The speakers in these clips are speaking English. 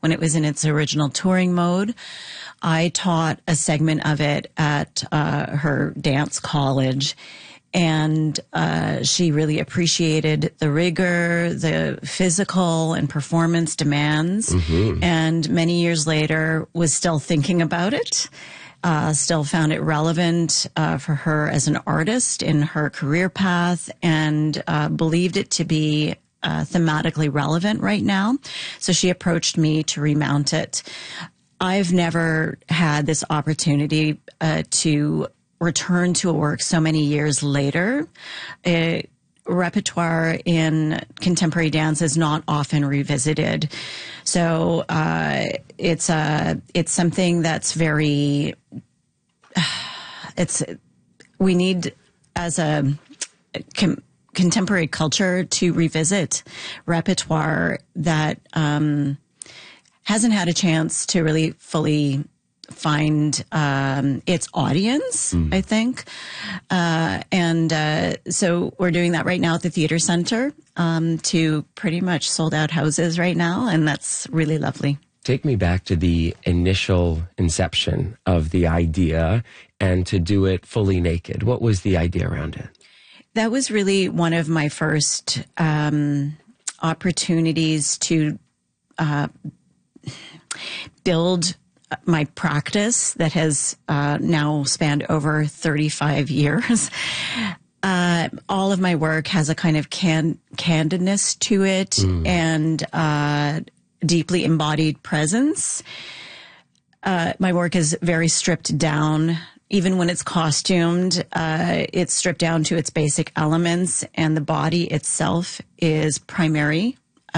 when it was in its original touring mode. I taught a segment of it at her dance college, and she really appreciated the rigor, the physical and performance demands, and many years later was still thinking about it. Still found it relevant for her as an artist in her career path, and believed it to be thematically relevant right now. So she approached me to remount it. I've never had this opportunity to return to a work so many years later. Repertoire in contemporary dance is not often revisited. So it's something that's very, we need as a contemporary culture to revisit repertoire that hasn't had a chance to really fully find its audience, I think. So we're doing that right now at the Theatre Center to pretty much sold out houses right now, and that's really lovely. Take me back to the initial inception of the idea and to do it fully naked. What was the idea around it? That was really one of my first opportunities to build my practice that has now spanned over 35 years. All of my work has a kind of candidness to it and deeply embodied presence. My work is very stripped down. Even when it's costumed, it's stripped down to its basic elements, and the body itself is primary.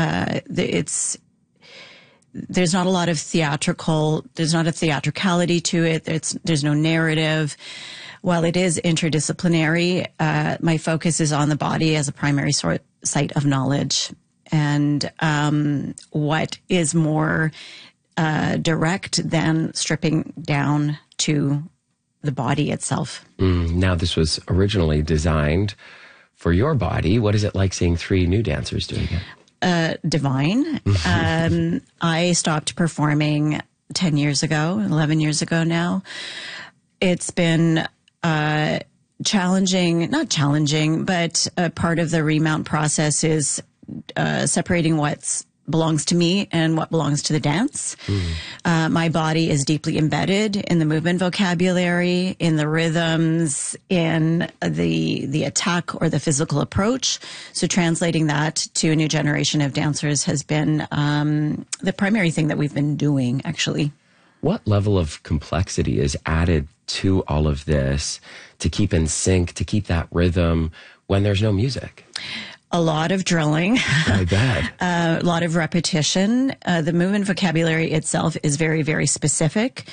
There's not a lot of there's not a theatricality to it. There's no narrative. While it is interdisciplinary, my focus is on the body as a primary site of knowledge. And what is more direct than stripping down to the body itself. Now, this was originally designed for your body. What is it like seeing three new dancers doing it? Divine. I stopped performing 10 years ago, 11 years ago now. It's been challenging, not challenging, but part of the remount process is separating what belongs to me and what belongs to the dance. My body is deeply embedded in the movement vocabulary, in the rhythms, in the attack or the physical approach. So translating that to a new generation of dancers has been the primary thing that we've been doing, actually. What level of complexity is added to all of this to keep in sync, to keep that rhythm when there's no music? A lot of drilling. I bet. A lot of repetition. The movement vocabulary itself is very, very specific.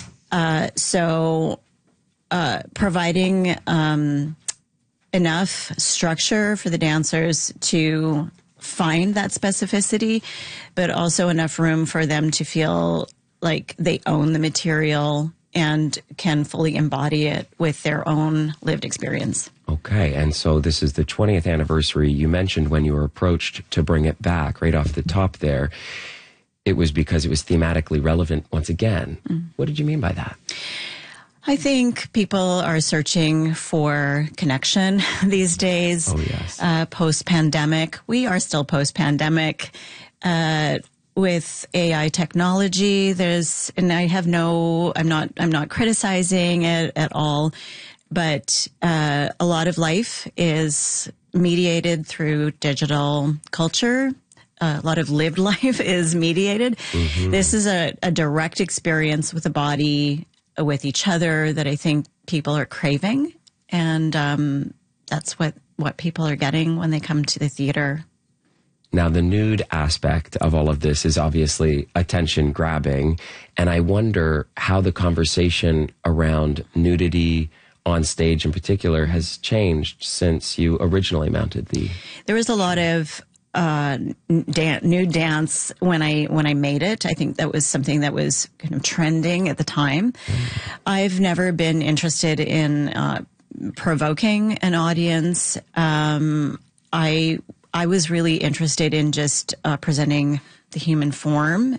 So providing enough structure for the dancers to find that specificity, but also enough room for them to feel like they own the material and can fully embody it with their own lived experience. Okay, and so this is the 20th anniversary. You mentioned when you were approached to bring it back right off the top there, it was because it was thematically relevant once again. What did you mean by that? I think people are searching for connection these days. Oh, yes. Post-pandemic. We are still post-pandemic. With AI technology, and I'm not criticizing it at all, but a lot of life is mediated through digital culture. A lot of lived life is mediated. This is a direct experience with the body, with each other, that I think people are craving. And that's what people are getting when they come to the theater. Now, the nude aspect of all of this is obviously attention grabbing. And I wonder how the conversation around nudity on stage in particular has changed since you originally mounted the... There was a lot of nude dance when I made it. I think that was something that was kind of trending at the time. I've never been interested in provoking an audience. I was really interested in just presenting the human form